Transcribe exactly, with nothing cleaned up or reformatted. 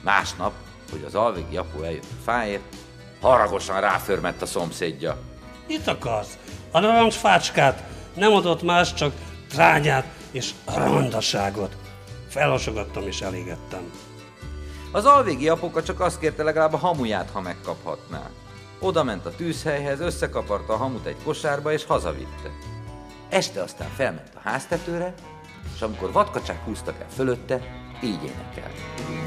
Másnap, hogy az alvégi apu eljött a fáért, haragosan ráförmett a szomszédja. Mit akarsz? A narancsfácskát nem adott más, csak trányát és rondaságot. Felhasogattam és elégettem. Az alvégi apuka csak azt kérte, legalább a hamuját, ha megkaphatná. Oda ment a tűzhelyhez, összekaparta a hamut egy kosárba és hazavitte. Este aztán felment a háztetőre, és amikor vadkacsák húztak el fölötte, így énekel.